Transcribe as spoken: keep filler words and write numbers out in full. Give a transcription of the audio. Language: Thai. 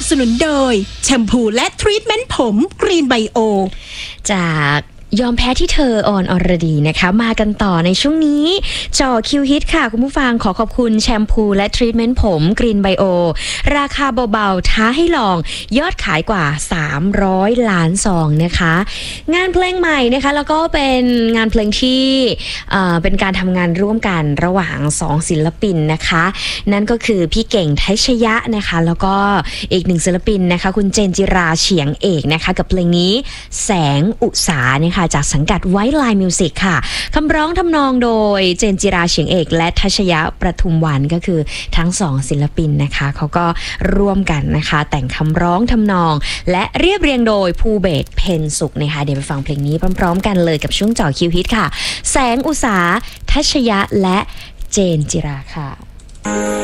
สนุนโดยแชมพูและทรีทเมนต์ผมกรีนไบโอจากยอมแพ้ที่เธอออนอรดีนะคะมากันต่อในช่วงนี้จ่อคิวฮิตค่ะคุณผู้ฟังขอขอบคุณแชมพูและทรีทเมนต์ผมกรีนไบโอราคาเบาๆท้าให้ลองยอดขายกว่าสามร้อยล้านซองนะคะงานเพลงใหม่นะคะแล้วก็เป็นงานเพลงที่เอ่อเป็นการทำงานร่วมกันระหว่างสองศิลปินนะคะนั่นก็คือพี่เก่งทัชยะนะคะแล้วก็อีกหนึ่งศิลปินนะคะคุณเจนจิราเฉียงเอกนะคะกับเพลงนี้แสงอุษานะคะจากสังกัดไวท์ไลน์มิวสิกค่ะคำร้องทำนองโดยเจนจิราเฉียงเอกและทัชยะประทุมวันก็คือทั้งสองศิลปินนะคะเขาก็ร่วมกันนะคะแต่งคำร้องทำนองและเรียบเรียงโดยภูเบศรเพ็ญสุขนะคะเดี๋ยวไปฟังเพลงนี้พร้อมๆกันเลยกับช่วงเจาะคิวฮิตค่ะแสงอุษาทัชยะและเจนจิราค่ะ